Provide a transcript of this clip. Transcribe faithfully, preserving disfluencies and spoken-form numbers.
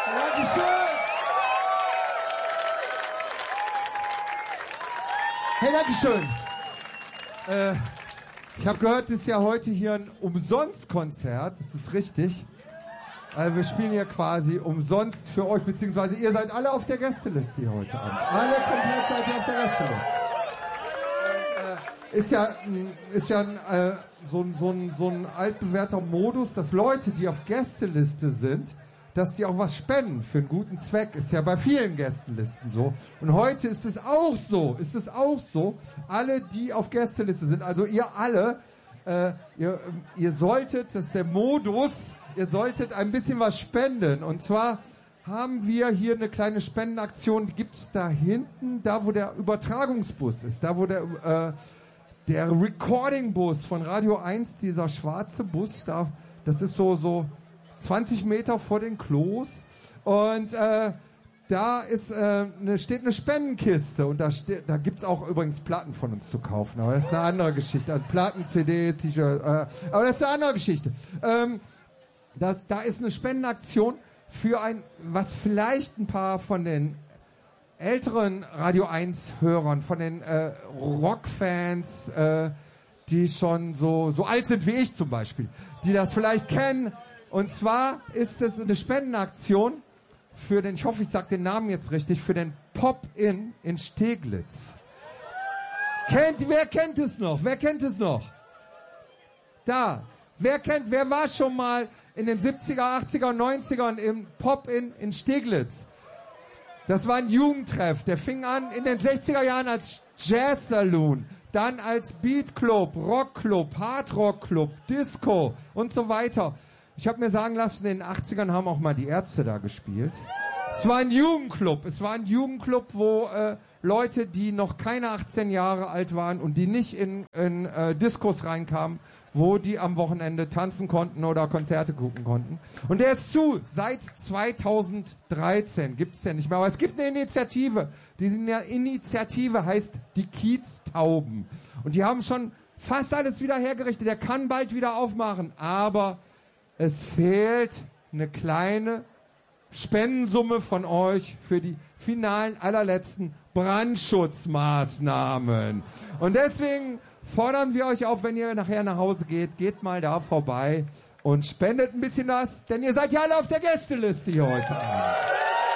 Dankeschön. Hey, Dankeschön. Äh, ich habe gehört, es ist ja heute hier ein Umsonstkonzert. Das ist richtig. Äh, wir spielen hier quasi umsonst für euch, beziehungsweise ihr seid alle auf der Gästeliste hier heute Abend. Alle komplett seid ihr auf der Gästeliste. Äh, ist ja, ist ja ein, äh, so, ein, so, ein, so ein altbewährter Modus, dass Leute, die auf Gästeliste sind, dass die auch was spenden für einen guten Zweck. Ist ja bei vielen Gästelisten so. Und heute ist es auch so. Ist es auch so. Alle, die auf Gästeliste sind, also ihr alle, äh, ihr, ihr solltet, das ist der Modus, ihr solltet ein bisschen was spenden. Und zwar haben wir hier eine kleine Spendenaktion, die gibt's da hinten, da wo der Übertragungsbus ist, da wo der, äh, der Recording-Bus von Radio eins, dieser schwarze Bus, da, das ist so, so, zwanzig Meter vor den Klos und äh, da ist äh, eine, steht eine Spendenkiste und da, steht, da gibt's auch übrigens Platten von uns zu kaufen, aber das ist eine andere Geschichte. Also Platten, C D, T-Shirt, äh, aber das ist eine andere Geschichte. Ähm, da, da ist eine Spendenaktion für ein, was vielleicht ein paar von den älteren Radio eins Hörern, von den äh, Rockfans, äh, die schon so, so alt sind wie ich zum Beispiel, die das vielleicht kennen. Und zwar ist es eine Spendenaktion für den, ich hoffe, ich sage den Namen jetzt richtig, für den Pop-In in Steglitz. Kennt, wer kennt es noch? Wer kennt es noch? Da. Wer kennt, wer war schon mal in den siebziger, achtziger, neunzigern im Pop-In in Steglitz? Das war ein Jugendtreff. Der fing an in den sechziger Jahren als Jazz-Saloon, dann als Beat-Club, Rock-Club, Hard-Rock-Club, Disco und so weiter. Ich habe mir sagen lassen, in den achtzigern haben auch mal die Ärzte da gespielt. Es war ein Jugendclub. Es war ein Jugendclub, wo äh, Leute, die noch keine achtzehn Jahre alt waren und die nicht in, in äh, Diskos reinkamen, wo die am Wochenende tanzen konnten oder Konzerte gucken konnten. Und der ist zu. Seit zweitausenddreizehn gibt's den nicht mehr. Aber es gibt eine Initiative. Diese Initiative heißt die Kieztauben. Und die haben schon fast alles wieder hergerichtet. Der kann bald wieder aufmachen. Aber es fehlt eine kleine Spendensumme von euch für die finalen, allerletzten Brandschutzmaßnahmen. Und deswegen fordern wir euch auf, wenn ihr nachher nach Hause geht, geht mal da vorbei und spendet ein bisschen was, denn ihr seid ja alle auf der Gästeliste hier heute Abend.